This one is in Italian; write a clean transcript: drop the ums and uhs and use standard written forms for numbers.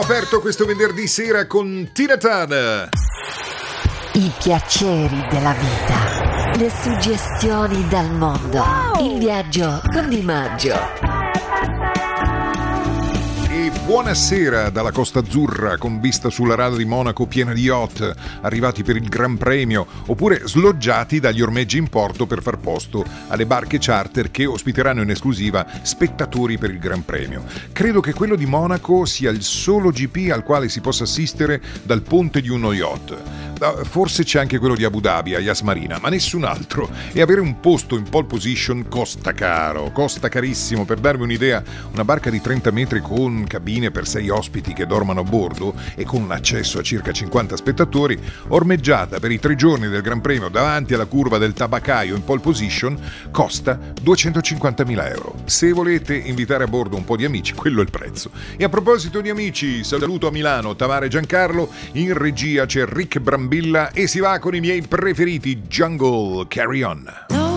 Aperto questo venerdì sera con Tina Turner. I piaceri della vita, le suggestioni dal mondo, il viaggio con Di Maggio. E buonasera dalla Costa Azzurra, con vista sulla rada di Monaco piena di yacht arrivati per il Gran Premio, oppure sloggiati dagli ormeggi in porto per far posto alle barche charter che ospiteranno in esclusiva spettatori per il Gran Premio. Credo che quello di Monaco sia il solo GP al quale si possa assistere dal ponte di uno yacht. Forse c'è anche quello di Abu Dhabi a Yas Marina, ma nessun altro. E avere un posto in pole position costa caro, costa carissimo. Per darvi un'idea, una barca di 30 metri con cabine per 6 ospiti che dormano a bordo e con un accesso a circa 50 spettatori, ormeggiata per i 3 giorni del Gran Premio davanti alla curva del Tabaccaio in pole position, costa 250.000 euro. Se volete invitare a bordo un po' di amici, quello è il prezzo. E a proposito di amici, saluto a Milano Tamara e Giancarlo, in regia c'è Rick Brambilla e si va con i miei preferiti, Jungle, Carry On.